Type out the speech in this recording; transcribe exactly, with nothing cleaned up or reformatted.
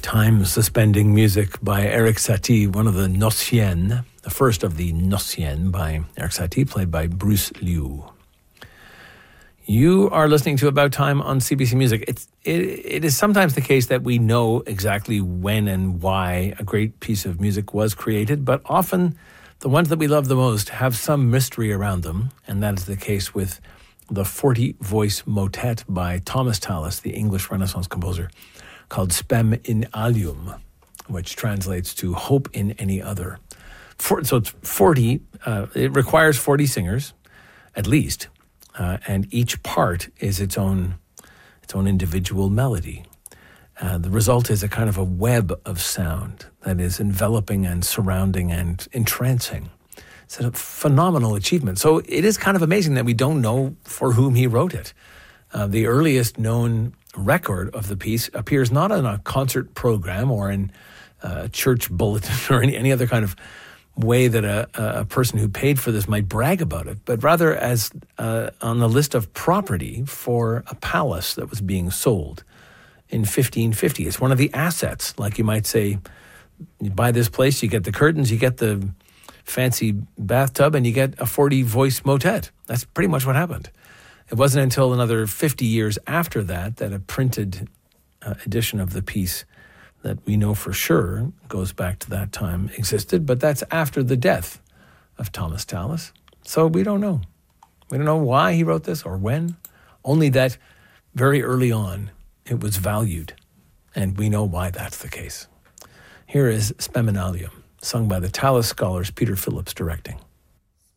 Time-suspending music by Erik Satie, one of the Nocien, the first of the Nocien by Erik Satie, played by Bruce Liu. You are listening to About Time on C B C Music. It's, it, it is sometimes the case that we know exactly when and why a great piece of music was created, but often the ones that we love the most have some mystery around them, and that is the case with the forty-voice motet by Thomas Tallis, the English Renaissance composer, called Spem in Alium, which translates to Hope in Any Other. For, so it's forty, uh, it requires forty singers, at least, uh, and each part is its own its own individual melody. Uh, the result is a kind of a web of sound that is enveloping and surrounding and entrancing. It's a phenomenal achievement. So it is kind of amazing that we don't know for whom he wrote it. Uh, the earliest known record of the piece appears not in a concert program or in a church bulletin or any, any other kind of way that a, a person who paid for this might brag about it, but rather as uh, on the list of property for a palace that was being sold in fifteen fifty. It's one of the assets. Like you might say, you buy this place, you get the curtains, you get the fancy bathtub, and you get a forty-voice motet. That's pretty much what happened. It wasn't until another fifty years after that that a printed uh, edition of the piece that we know for sure goes back to that time existed, but that's after the death of Thomas Tallis. So we don't know. We don't know why he wrote this or when, only that very early on it was valued, and we know why that's the case. Here is Spem in Alium, sung by the Tallis scholars, Peter Phillips directing.